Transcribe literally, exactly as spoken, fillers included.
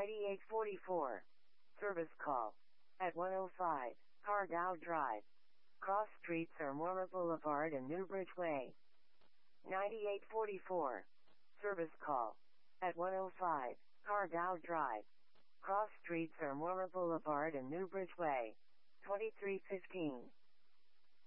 ninety-eight forty-four. Service call. At one oh five, Cardow Drive. Cross streets are Morma Boulevard and Newbridge Way. ninety-eight forty-four. Service call. At one oh five, Cardow Drive. Cross streets are Morma Boulevard and Newbridge Way. twenty-three fifteen.